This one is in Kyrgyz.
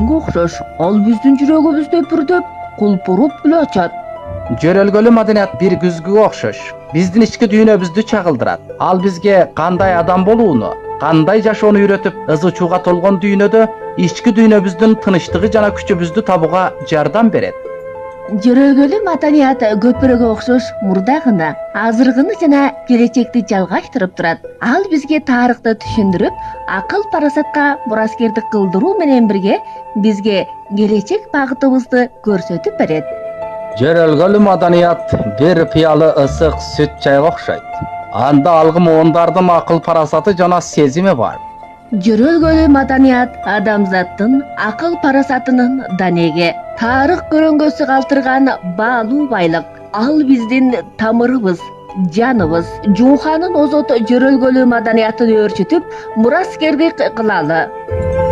гүлгө окшош. Ал биздин жүрөгүбүздү пүрдөп, кулпуруп гүл ачат. Жөрөлгөлүү маданият бир күзгүгө окшош. Биздин ички дүйнөбүздү чагылдырат. Ал бизге кандай адам болууну, кандай жашоону үйрөтүп, ызы-чууга толгон дүйнөдө ички дүйнөбүздүн тынычтыгы жана күчүбүздү табууга жардам берет. Жөрөлгөлүү маданият көпүрөгө окшош мурда гана, азыркыны жана келечекти жалгаштырып турат. Ал бизге тарыхты түшүндүрүп, акыл парасатка мураскердик кылдыруу менен бирге бизге келечек багытыбызды көрсөтүп берет. Жөрөлгөлүү маданият бир пыялы ысык сүт чайга окшойт. Анда алгы муундардын акыл парасаты жана сезими бар. Жөрөлгөлүү маданият адамзаттын акыл парасатынын данеге, тарых көрөңгөсү калтырган баалуу байлык. Ал биздин тамырыбыз, жаныбыз. Жумханын озот жөрөлгөлүү маданиятын өөрчүтүп, мураскердик кылалы.